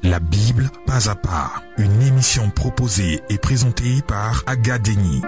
La Bible pas à pas, une émission proposée et présentée par Agadeni.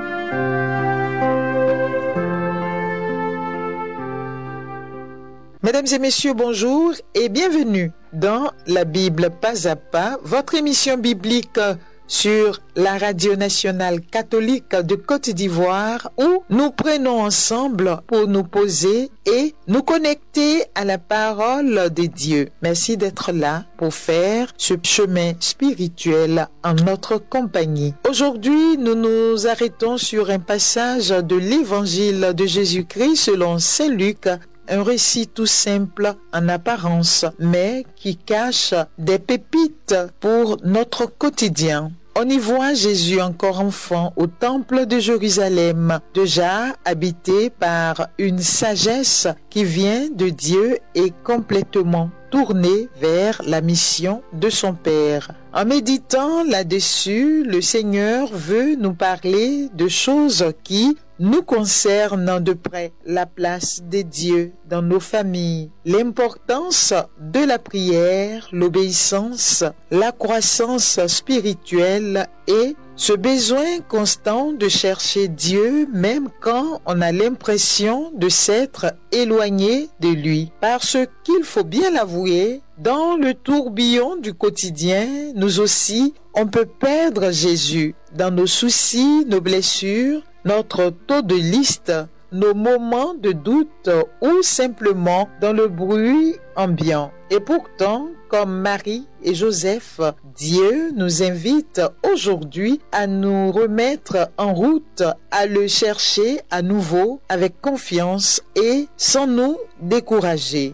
Mesdames et messieurs, bonjour et bienvenue dans La Bible pas à pas, votre émission biblique sur la radio nationale catholique de Côte d'Ivoire où nous prenons ensemble pour nous poser et nous connecter à la parole de Dieu. Merci d'être là pour faire ce chemin spirituel en notre compagnie. Aujourd'hui, nous nous arrêtons sur un passage de l'Évangile de Jésus-Christ selon Saint Luc, un récit tout simple en apparence, mais qui cache des pépites pour notre quotidien. On y voit Jésus encore enfant au temple de Jérusalem, déjà habité par une sagesse qui vient de Dieu et complètement tourné vers la mission de son Père. En méditant là-dessus, le Seigneur veut nous parler de choses qui nous concernent de près: la place de Dieu dans nos familles, l'importance de la prière, l'obéissance, la croissance spirituelle et ce besoin constant de chercher Dieu même quand on a l'impression de s'être éloigné de lui. Parce qu'il faut bien l'avouer, dans le tourbillon du quotidien, nous aussi, on peut perdre Jésus dans nos soucis, nos blessures, notre taux de liste, nos moments de doute ou simplement dans le bruit ambiant. Et pourtant, comme Marie et Joseph, Dieu nous invite aujourd'hui à nous remettre en route, à le chercher à nouveau avec confiance et sans nous décourager.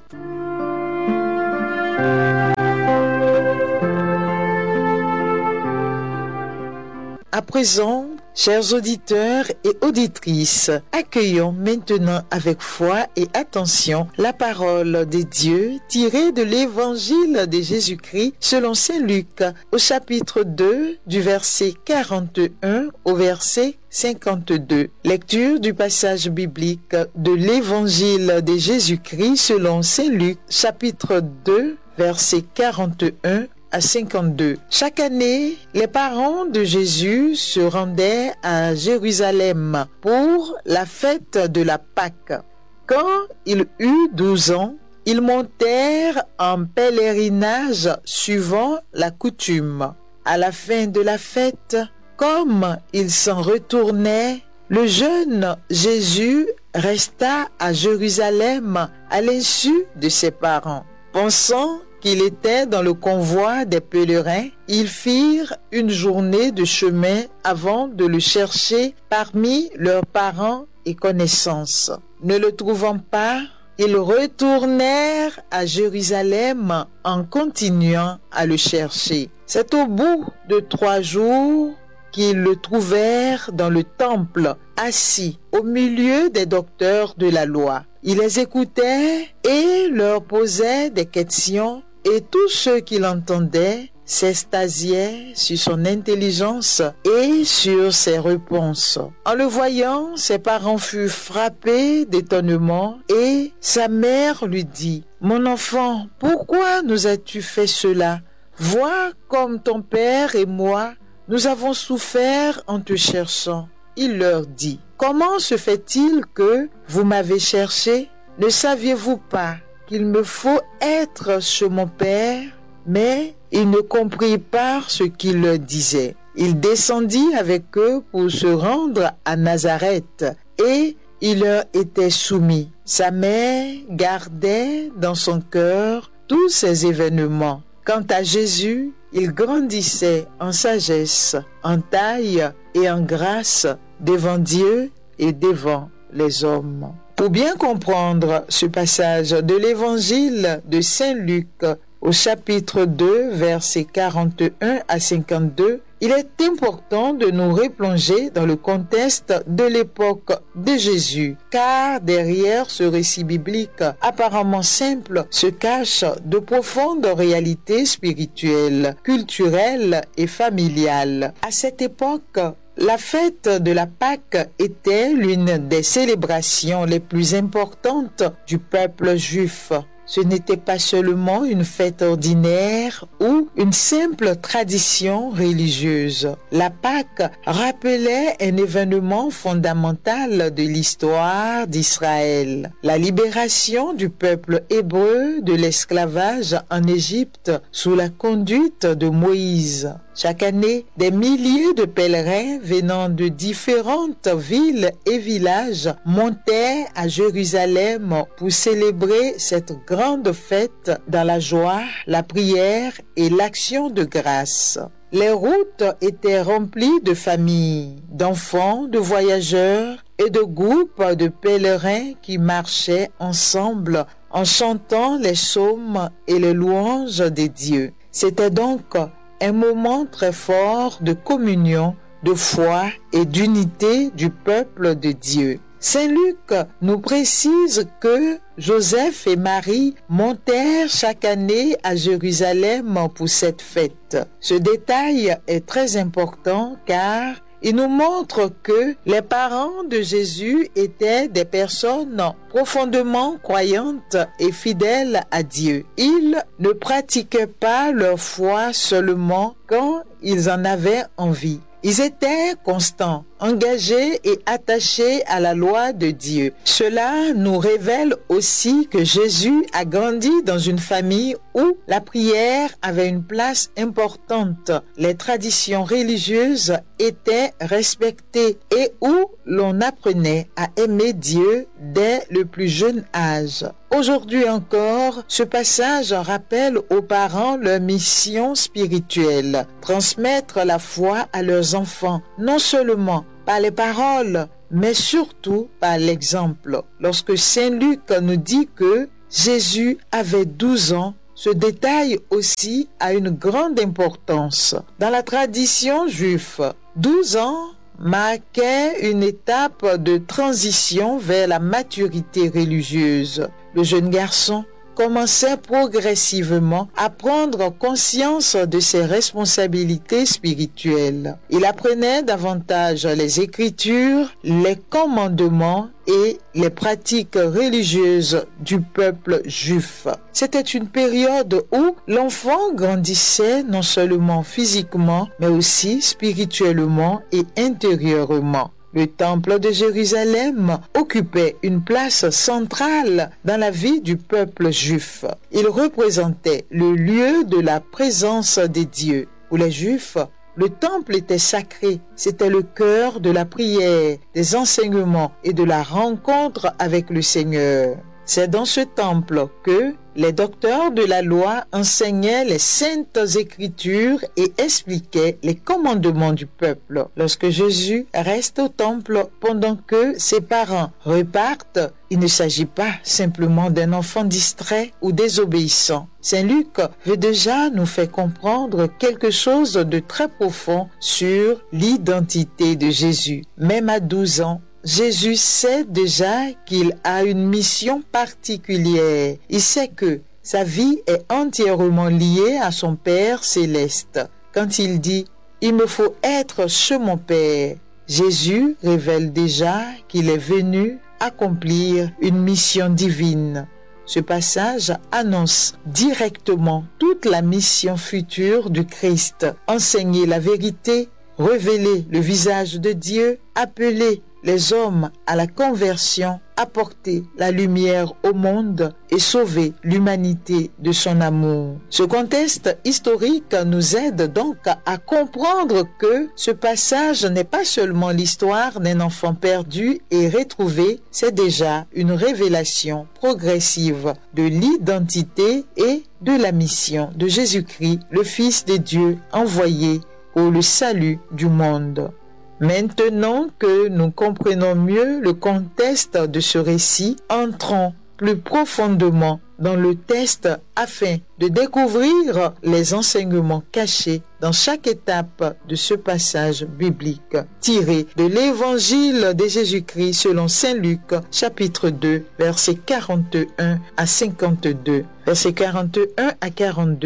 À présent, chers auditeurs et auditrices, accueillons maintenant avec foi et attention la parole de Dieu tirée de l'Évangile de Jésus-Christ selon Saint Luc au chapitre 2 du verset 41 au verset 52. Lecture du passage biblique de l'Évangile de Jésus-Christ selon Saint Luc, chapitre 2, verset 41 à 52. Chaque année, les parents de Jésus se rendaient à Jérusalem pour la fête de la Pâque. Quand il eut 12 ans, ils montèrent en pèlerinage suivant la coutume. À la fin de la fête, comme ils s'en retournaient, le jeune Jésus resta à Jérusalem à l'insu de ses parents. Pensant qu'il était dans le convoi des pèlerins, ils firent une journée de chemin avant de le chercher parmi leurs parents et connaissances. Ne le trouvant pas, ils retournèrent à Jérusalem en continuant à le chercher. C'est au bout de 3 jours qu'ils le trouvèrent dans le temple, assis au milieu des docteurs de la loi. Il les écoutait et leur posait des questions, et tous ceux qui l'entendaient s'extasiaient sur son intelligence et sur ses réponses. En le voyant, ses parents furent frappés d'étonnement et sa mère lui dit: « Mon enfant, pourquoi nous as-tu fait cela? Vois comme ton père et moi, nous avons souffert en te cherchant. » Il leur dit: « Comment se fait-il que vous m'avez cherché? Ne saviez-vous pas qu'il me faut être chez mon père? » Mais ils ne comprirent pas ce qu'il leur disait. Il descendit avec eux pour se rendre à Nazareth et il leur était soumis. Sa mère gardait dans son cœur tous ces événements. Quant à Jésus, il grandissait en sagesse, en taille et en grâce devant Dieu et devant les hommes. Pour bien comprendre ce passage de l'Évangile de Saint Luc au chapitre 2, versets 41 à 52, il est important de nous replonger dans le contexte de l'époque de Jésus, car derrière ce récit biblique apparemment simple se cachent de profondes réalités spirituelles, culturelles et familiales. À cette époque, la fête de la Pâque était l'une des célébrations les plus importantes du peuple juif. ce n'était pas seulement une fête ordinaire ou une simple tradition religieuse. La Pâque rappelait un événement fondamental de l'histoire d'Israël, la libération du peuple hébreu de l'esclavage en Égypte sous la conduite de Moïse. Chaque année, des milliers de pèlerins venant de différentes villes et villages montaient à Jérusalem pour célébrer cette grande fête dans la joie, la prière et l'action de grâce. Les routes étaient remplies de familles, d'enfants, de voyageurs et de groupes de pèlerins qui marchaient ensemble en chantant les psaumes et les louanges des dieux. C'était donc un moment très fort de communion, de foi et d'unité du peuple de Dieu. Saint Luc nous précise que Joseph et Marie montèrent chaque année à Jérusalem pour cette fête. Ce détail est très important car il nous montre que les parents de Jésus étaient des personnes profondément croyantes et fidèles à Dieu. Ils ne pratiquaient pas leur foi seulement quand ils en avaient envie. Ils étaient constants, engagés et attachés à la loi de Dieu. Cela nous révèle aussi que Jésus a grandi dans une famille où la prière avait une place importante. Les traditions religieuses étaient respectées et où l'on apprenait à aimer Dieu dès le plus jeune âge. Aujourd'hui encore, ce passage rappelle aux parents leur mission spirituelle, transmettre la foi à leurs enfants, non seulement par les paroles, mais surtout par l'exemple. Lorsque Saint Luc nous dit que Jésus avait 12 ans, ce détail aussi a une grande importance. Dans la tradition juive, 12 ans marquait une étape de transition vers la maturité religieuse. Le jeune garçon commençait progressivement à prendre conscience de ses responsabilités spirituelles. Il apprenait davantage les Écritures, les commandements et les pratiques religieuses du peuple juif. C'était une période où l'enfant grandissait non seulement physiquement, mais aussi spirituellement et intérieurement. Le temple de Jérusalem occupait une place centrale dans la vie du peuple juif. Il représentait le lieu de la présence des dieux. Pour les Juifs, le temple était sacré. C'était le cœur de la prière, des enseignements et de la rencontre avec le Seigneur. C'est dans ce temple que les docteurs de la loi enseignaient les saintes écritures et expliquaient les commandements du peuple. Lorsque Jésus reste au temple pendant que ses parents repartent, il ne s'agit pas simplement d'un enfant distrait ou désobéissant. Saint Luc veut déjà nous faire comprendre quelque chose de très profond sur l'identité de Jésus. Même à 12 ans, Jésus sait déjà qu'il a une mission particulière. Il sait que sa vie est entièrement liée à son Père céleste. Quand il dit « Il me faut être chez mon Père », Jésus révèle déjà qu'il est venu accomplir une mission divine. Ce passage annonce directement toute la mission future du Christ. Enseigner la vérité, révéler le visage de Dieu, appeler les hommes à la conversion, apporter la lumière au monde et sauver l'humanité de son amour. Ce contexte historique nous aide donc à comprendre que ce passage n'est pas seulement l'histoire d'un enfant perdu et retrouvé, c'est déjà une révélation progressive de l'identité et de la mission de Jésus-Christ, le Fils de Dieu envoyé pour le salut du monde. Maintenant que nous comprenons mieux le contexte de ce récit, entrons plus profondément dans le texte afin de découvrir les enseignements cachés dans chaque étape de ce passage biblique, tiré de l'Évangile de Jésus-Christ selon Saint Luc, chapitre 2, versets 41 à 52. Versets 41 à 42.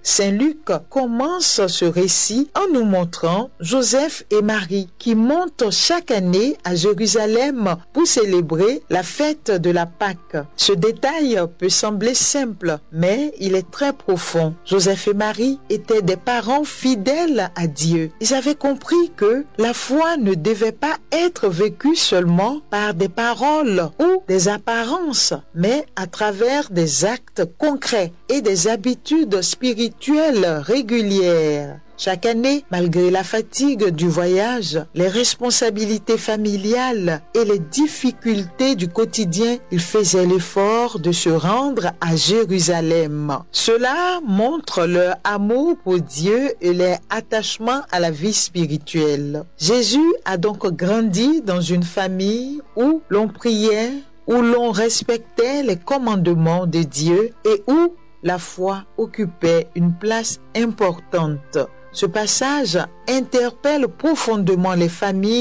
Saint Luc commence ce récit en nous montrant Joseph et Marie qui montent chaque année à Jérusalem pour célébrer la fête de la Pâque. Ce détail peut sembler simple, mais il est très profond. Joseph et Marie étaient des parents fidèles à Dieu. Ils avaient compris que la foi ne devait pas être vécue seulement par des paroles ou des apparences, mais à travers des actes concrets et des habitudes spirituelles régulières. Chaque année, malgré la fatigue du voyage, les responsabilités familiales et les difficultés du quotidien, ils faisaient l'effort de se rendre à Jérusalem. Cela montre leur amour pour Dieu et leur attachement à la vie spirituelle. Jésus a donc grandi dans une famille où l'on priait, où l'on respectait les commandements de Dieu et où la foi occupait une place importante. Ce passage interpelle profondément les familles